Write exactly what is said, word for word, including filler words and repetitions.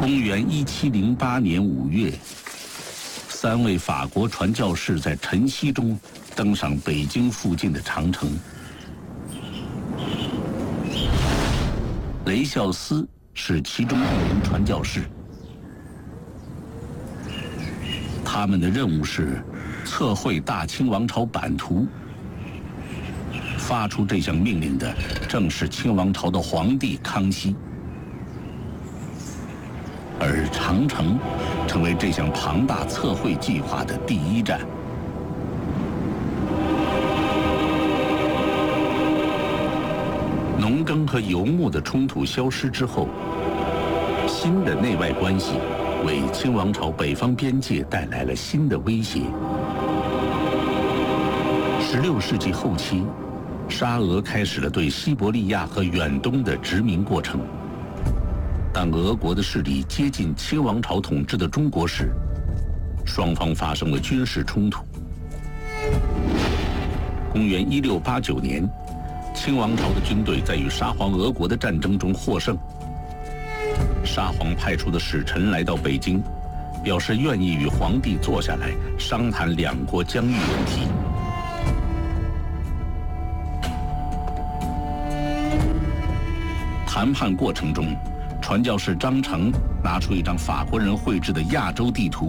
公元一七零八年五月，三位法国传教士在晨曦中登上北京附近的长城。雷孝思是其中一名传教士，他们的任务是测绘大清王朝版图。发出这项命令的正是清王朝的皇帝康熙，而长城成为这项庞大测绘计划的第一站。农耕和游牧的冲突消失之后，新的内外关系为清王朝北方边界带来了新的威胁。十六世纪后期，沙俄开始了对西伯利亚和远东的殖民过程。当俄国的势力接近清王朝统治的中国时，双方发生了军事冲突。公元一六八九年，清王朝的军队在与沙皇俄国的战争中获胜。沙皇派出的使臣来到北京，表示愿意与皇帝坐下来商谈两国疆域问题。谈判过程中，传教士张诚拿出一张法国人绘制的亚洲地图。